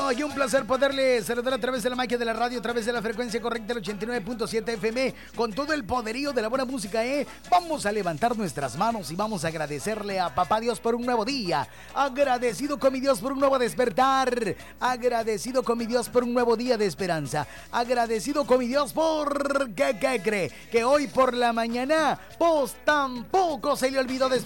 gusto y un placer poderle saludar a través de la magia de la radio, a través de la frecuencia correcta del 89.7 FM, con todo el poderío de la buena música, Vamos a levantar nuestras manos y vamos a agradecerle a Papá Dios por un nuevo día. Agradecido con mi Dios por un nuevo despertar. Agradecido con mi Dios por un nuevo día de esperanza. Agradecido con mi Dios por... ¿Qué cree? Que hoy por la mañana, pues tampoco se le olvidó despertar.